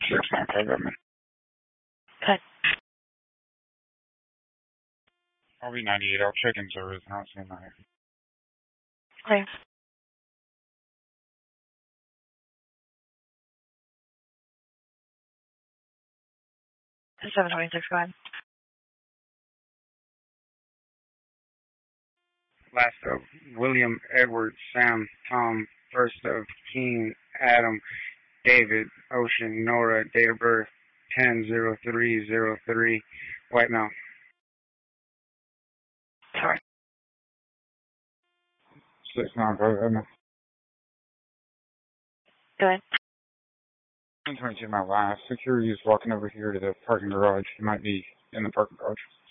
695. Okay. RV 98, I'll check in service. I don't see him there. Okay. It's 726, go ahead. Last of William, Edward, Sam, Tom, first of King, Adam, David, Ocean, Nora, date of birth 10/03/03, White Mount. Sorry. 695. Go ahead. 122 my last. Security is walking over here to the parking garage. He might be in the parking garage.